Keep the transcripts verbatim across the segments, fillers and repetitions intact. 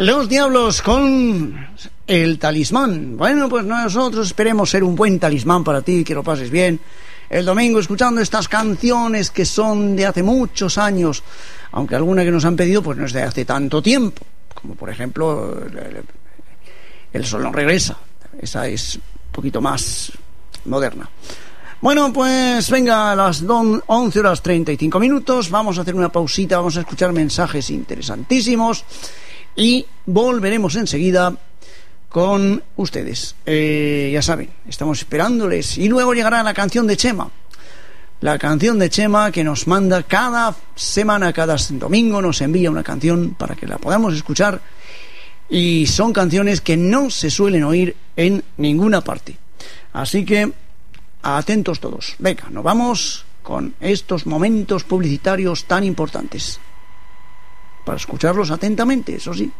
Los Diablos con el Talismán. Bueno, pues nosotros esperemos ser un buen talismán para ti, que lo pases bien el domingo escuchando estas canciones que son de hace muchos años, aunque alguna que nos han pedido pues no es de hace tanto tiempo, como por ejemplo El, el Sol no regresa. Esa es un poquito más moderna. Bueno, pues venga, a las once horas treinta y cinco minutos vamos a hacer una pausita, vamos a escuchar mensajes interesantísimos y volveremos enseguida con ustedes. Eh, ya saben, estamos esperándoles. Y luego llegará la canción de Chema. La canción de Chema que nos manda cada semana, cada domingo nos envía una canción para que la podamos escuchar. Y son canciones que no se suelen oír en ninguna parte. Así que atentos todos. Venga, nos vamos con estos momentos publicitarios tan importantes. Para escucharlos atentamente, eso sí.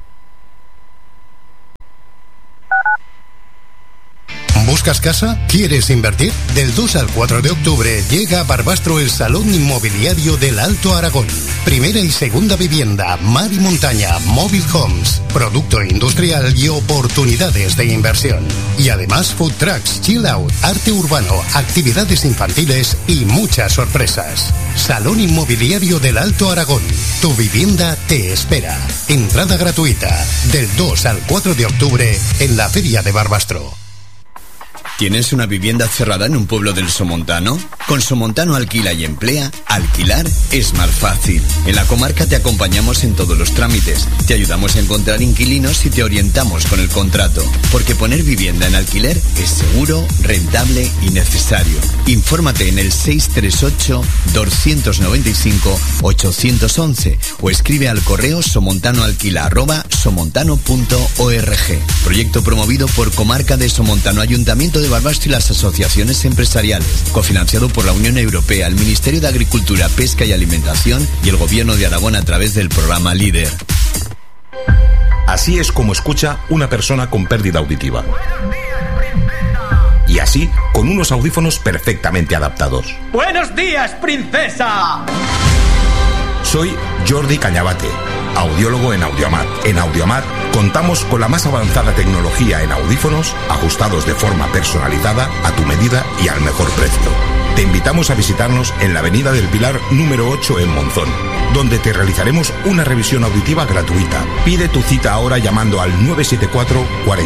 ¿Buscas casa? ¿Quieres invertir? Del dos al cuatro de octubre llega a Barbastro el Salón Inmobiliario del Alto Aragón. Primera y segunda vivienda, mar y montaña, móvil homes, producto industrial y oportunidades de inversión. Y además food trucks, chill out, arte urbano, actividades infantiles y muchas sorpresas. Salón Inmobiliario del Alto Aragón. Tu vivienda te espera. Entrada gratuita del dos al cuatro de octubre en la Feria de Barbastro. ¿Tienes una vivienda cerrada en un pueblo del Somontano? Con Somontano Alquila y Emplea, alquilar es más fácil. En la comarca te acompañamos en todos los trámites, te ayudamos a encontrar inquilinos y te orientamos con el contrato. Porque poner vivienda en alquiler es seguro, rentable y necesario. Infórmate en el seis tres ocho, dos nueve cinco, ocho uno uno o escribe al correo somontanoalquila arroba somontano punto org. Proyecto promovido por Comarca de Somontano, Ayuntamiento de Barbastro y las asociaciones empresariales, cofinanciado por la Unión Europea, el Ministerio de Agricultura, Pesca y Alimentación y el Gobierno de Aragón a través del programa LEADER. Así es como escucha una persona con pérdida auditiva. Y así, con unos audífonos perfectamente adaptados. ¡Buenos días, princesa! Soy Jordi Cañabate, audiólogo en Audiomat. En Audiomat contamos con la más avanzada tecnología en audífonos, ajustados de forma personalizada, a tu medida y al mejor precio. Te invitamos a visitarnos en la Avenida del Pilar número ocho en Monzón, donde te realizaremos una revisión auditiva gratuita. Pide tu cita ahora llamando al nueve siete cuatro, cuarenta